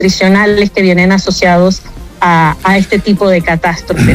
nutricionales que vienen asociados a este tipo de catástrofe.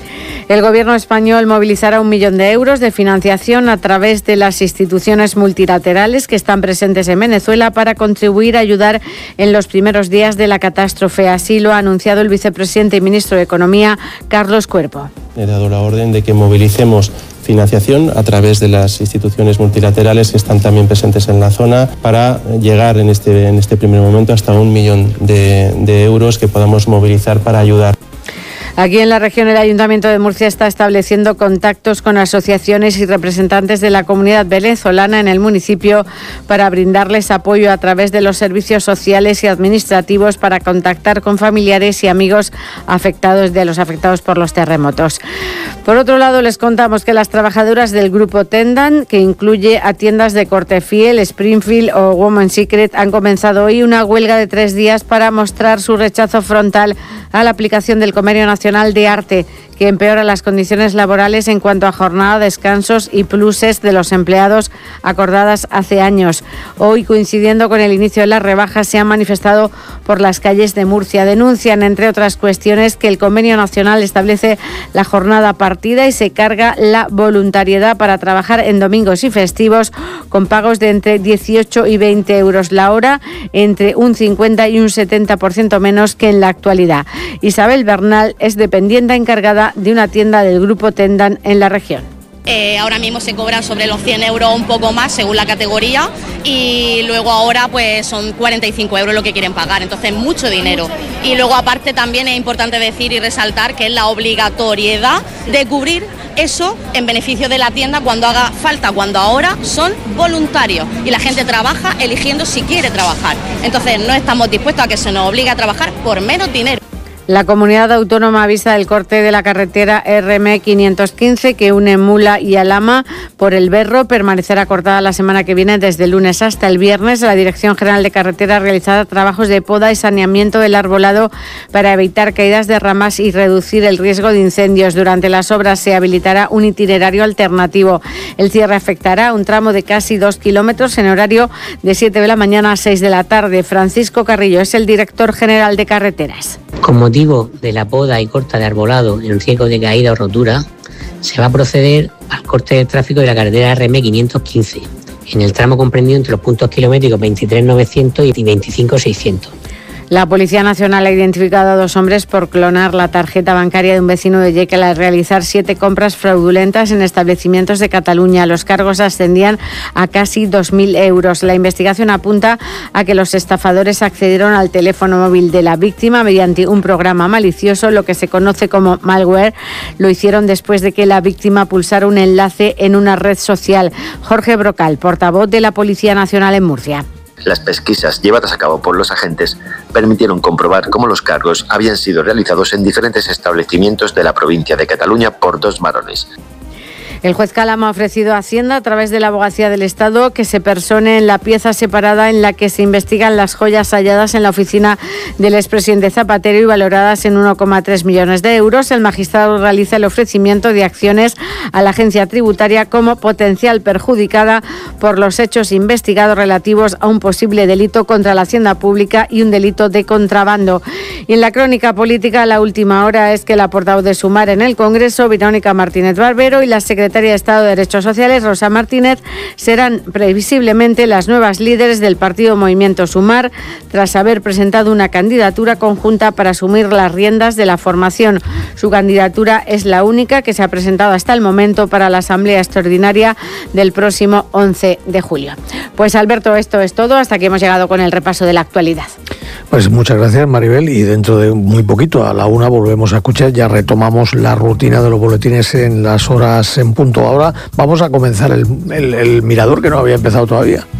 El Gobierno español movilizará 1 millón de euros de financiación a través de las instituciones multilaterales que están presentes en Venezuela para contribuir a ayudar en los primeros días de la catástrofe. Así lo ha anunciado el vicepresidente y ministro de Economía, Carlos Cuerpo. He dado la orden de que movilicemos financiación a través de las instituciones multilaterales que están también presentes en la zona para llegar en este primer momento hasta 1 millón de euros que podamos movilizar para ayudar. Aquí en la región, el Ayuntamiento de Murcia está estableciendo contactos con asociaciones y representantes de la comunidad venezolana en el municipio para brindarles apoyo a través de los servicios sociales y administrativos para contactar con familiares y amigos afectados por los terremotos. Por otro lado, les contamos que las trabajadoras del grupo Tendan, que incluye a tiendas de Corte Fiel, Springfield o Women's Secret, han comenzado hoy una huelga de 3 días para mostrar su rechazo frontal a la aplicación del Convenio Nacional de Arte, que empeora las condiciones laborales en cuanto a jornada, descansos y pluses de los empleados acordadas hace años. Hoy, coincidiendo con el inicio de las rebajas, se han manifestado por las calles de Murcia. Denuncian, entre otras cuestiones, que el Convenio Nacional establece la jornada partida y se carga la voluntariedad para trabajar en domingos y festivos con pagos de entre 18 y 20 euros la hora, entre un 50 y un 70% menos que en la actualidad. Isabel Bernal es dependiente encargada de una tienda del grupo Tendan en la región. Ahora mismo se cobran sobre los 100 euros, un poco más según la categoría, y luego ahora pues son 45 euros lo que quieren pagar, entonces mucho dinero. Y luego aparte también es importante decir y resaltar que es la obligatoriedad de cubrir eso en beneficio de la tienda cuando haga falta, cuando ahora son voluntarios y la gente trabaja eligiendo si quiere trabajar. Entonces no estamos dispuestos a que se nos obligue a trabajar por menos dinero. La comunidad autónoma avisa del corte de la carretera RM515 que une Mula y Alhama por el Berro. Permanecerá cortada la semana que viene desde el lunes hasta el viernes. La Dirección General de Carreteras realizará trabajos de poda y saneamiento del arbolado para evitar caídas de ramas y reducir el riesgo de incendios. Durante las obras se habilitará un itinerario alternativo. El cierre afectará a un tramo de casi 2 kilómetros en horario de 7 de la mañana a 6 de la tarde. Francisco Carrillo es el director general de Carreteras. Con motivo de la poda y corta de arbolado en riesgo de caída o rotura, se va a proceder al corte del tráfico de la carretera RM515, en el tramo comprendido entre los puntos kilométricos 23.900 y 25.600. La Policía Nacional ha identificado a 2 hombres por clonar la tarjeta bancaria de un vecino de Jekyll al realizar 7 compras fraudulentas en establecimientos de Cataluña. Los cargos ascendían a casi 2.000 euros. La investigación apunta a que los estafadores accedieron al teléfono móvil de la víctima mediante un programa malicioso, lo que se conoce como malware. Lo hicieron después de que la víctima pulsara un enlace en una red social. Jorge Brocal, portavoz de la Policía Nacional en Murcia. Las pesquisas llevadas a cabo por los agentes permitieron comprobar cómo los cargos habían sido realizados en diferentes establecimientos de la provincia de Cataluña por 2 varones. El juez Calama ha ofrecido a Hacienda, a través de la Abogacía del Estado, que se persone en la pieza separada en la que se investigan las joyas halladas en la oficina del expresidente Zapatero y valoradas en 1,3 millones de euros. El magistrado realiza el ofrecimiento de acciones a la agencia tributaria como potencial perjudicada por los hechos investigados relativos a un posible delito contra la hacienda pública y un delito de contrabando. Y en la crónica política, la última hora es que la portavoz de Sumar en el Congreso, Verónica Martínez Barbero, y la secretaria de Estado de Derechos Sociales, Rosa Martínez, serán previsiblemente las nuevas líderes del partido Movimiento Sumar, tras haber presentado una candidatura conjunta para asumir las riendas de la formación. Su candidatura es la única que se ha presentado hasta el momento para la Asamblea Extraordinaria del próximo 11 de julio. Pues Alberto, esto es todo. Hasta aquí hemos llegado con el repaso de la actualidad. Pues muchas gracias, Maribel, y dentro de muy poquito, a la 1, volvemos a escuchar, ya retomamos la rutina de los boletines en las horas en punto. Ahora vamos a comenzar el mirador, que no había empezado todavía.